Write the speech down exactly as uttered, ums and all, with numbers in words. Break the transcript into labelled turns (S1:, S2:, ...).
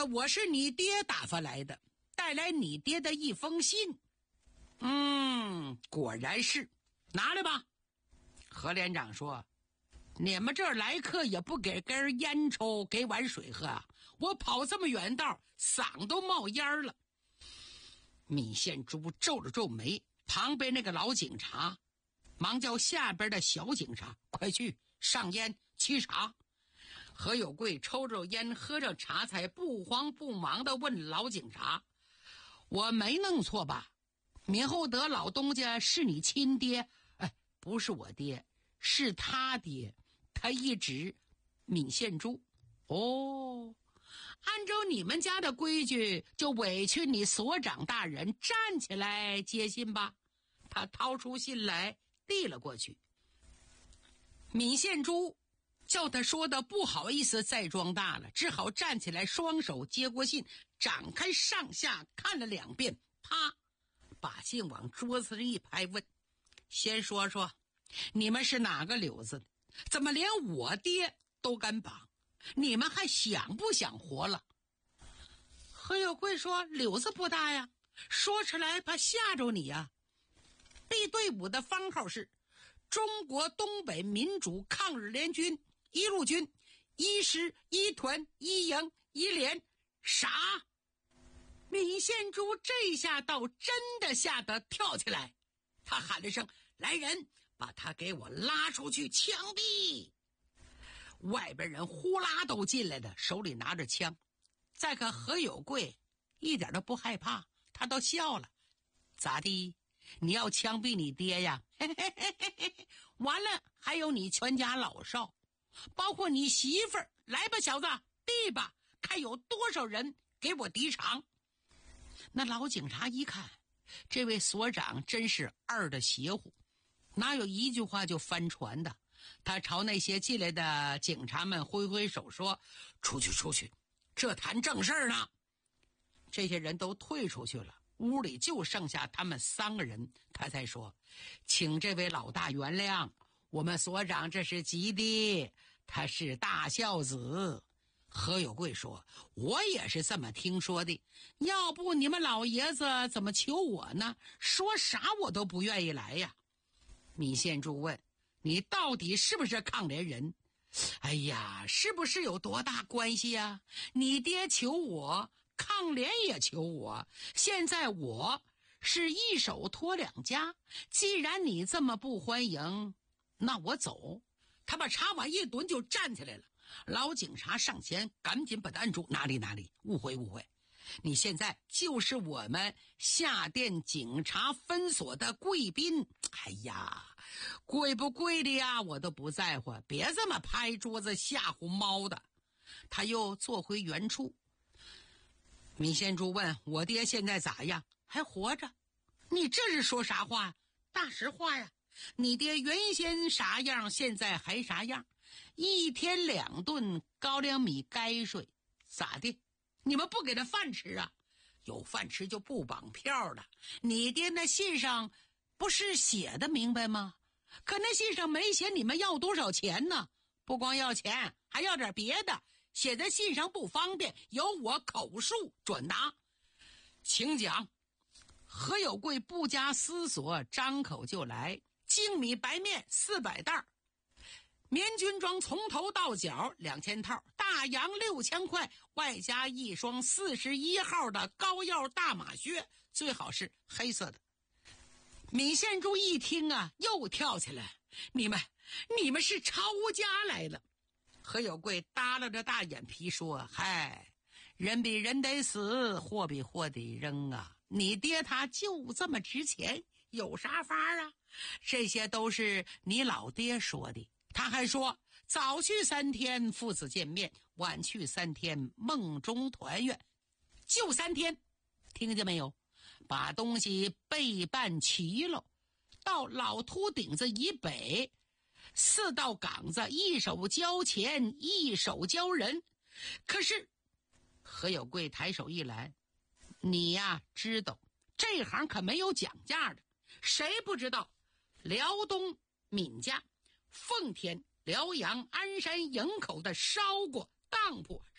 S1: 我是你爹打发来的，带来你爹的一封信。嗯，果然是，拿来吧。何连长说，你们这儿来客也不给根烟抽，给碗水喝啊！我跑这么远道，嗓都冒烟了。米线珠皱了皱眉，旁边那个老警察忙叫下边的小警察快去上烟沏茶。何有贵抽着烟喝着茶，才不慌不忙地问老警察，我没弄错吧？猕猴德老东家是你亲爹？哎，不是我爹，是他爹。他一指闵献珠。哦，按照你们家的规矩，就委屈你所长大人站起来接信吧。他掏出信来递了过去。闵献珠叫他说的不好意思再装大了，只好站起来，双手接过信，展开上下看了两遍，啪，把信往桌子上一拍，问，先说说你们是哪个柳子的？怎么连我爹都敢绑？你们还想不想活了？何有贵说，柳子不大呀，说出来怕吓着你呀。B队伍的番号是中国东北民主抗日联军一路军一师一团一营一连。啥？闵献珠这下倒真的吓得跳起来，他喊了声，来人，把他给我拉出去枪毙。外边人呼啦都进来的，手里拿着枪。再看何有贵一点都不害怕，他都笑了。咋地？你要枪毙你爹呀？嘿嘿嘿嘿嘿，完了还有你全家老少，包括你媳妇儿。来吧小子，毙吧，看有多少人给我抵偿。那老警察一看，这位所长真是二的邪乎，哪有一句话就翻船的。他朝那些进来的警察们挥挥手说，出去出去，这谈正事呢。这些人都退出去了，屋里就剩下他们三个人。他才说，请这位老大原谅，我们所长这是急的，他是大孝子。何有贵说，我也是这么听说的，要不你们老爷子怎么求我呢？说啥我都不愿意来呀。闵献珠问，你到底是不是抗联人？哎呀，是不是有多大关系呀？你爹求我，抗联也求我，现在我是一手托两家，既然你这么不欢迎，那我走。他把茶碗一蹲就站起来了。老警察上前赶紧把他按住，哪里哪里，误会误会，你现在就是我们下店警察分所的贵宾。哎呀，贵不贵的呀我都不在乎，别这么拍桌子吓唬猫的。他又坐回原处。闵献珠问，我爹现在咋样？还活着。你这是说啥话？大实话呀，你爹原先啥样，现在还啥样，一天两顿高粱米该睡。咋的？你们不给他饭吃啊？有饭吃就不绑票了。你爹那信上不是写的明白吗？可那信上没写你们要多少钱呢，不光要钱，还要点别的，写在信上不方便，由我口述准拿。请讲。何有贵不加思索，张口就来，精米白面四百袋，棉军装从头到脚两千套，大洋六千块，外加一双四十一号的高腰大马靴，最好是黑色的。闵献珠一听啊，又跳起来，你们你们是抄家来了。何有贵耷拉着大眼皮说，嗨，人比人得死，货比货得扔啊，你爹他就这么值钱，有啥法啊？这些都是你老爹说的。他还说，早去三天父子见面，晚去三天梦中团圆，就三天，听见没有？把东西备办齐了，到老秃顶子以北四道岗子，一手交钱一手交人。可是何有贵抬手一拦，你呀知道这行可没有讲价的，谁不知道辽东闵家、奉天、辽阳、鞍山、营口的烧过当铺